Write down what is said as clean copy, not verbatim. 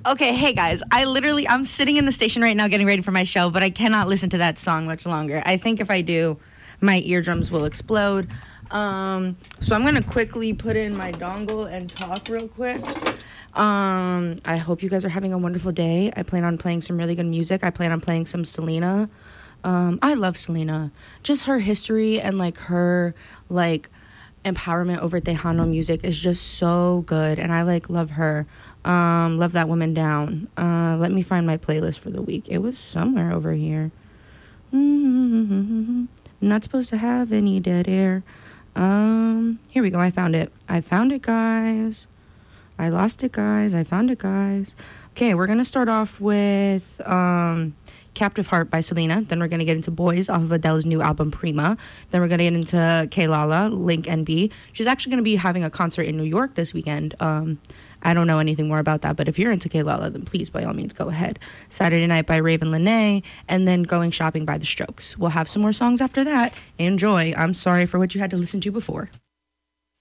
Okay, hey guys, I'm sitting in the station right now getting ready for my show, but I cannot listen to that song much longer. I think if I do, my eardrums will explode. So I'm going to quickly put in my dongle and talk real quick. I hope you guys are having a wonderful day. I plan on playing some really good music. I plan on playing some Selena. I love Selena. Just her history and, like, her, like, empowerment over Tejano music is just so good, and I, like, love her. Love that woman down. Let me find my playlist for the week. It was somewhere over here. Not supposed to have any dead air. Here we go. I found it. I found it, guys. I lost it, guys. I found it, guys. Okay, we're gonna start off with Captive Heart by Selena. Then we're gonna get into Boys off of Adele's new album Prima. Then we're gonna get into K-Lala, Link NB. She's actually gonna be having a concert in New York this weekend. I don't know anything more about that, but if you're into K-Lala, then please, by all means, go ahead. Saturday Night by Raven Lenae, and then Going Shopping by The Strokes. We'll have some more songs after that. Enjoy. I'm sorry for what you had to listen to before.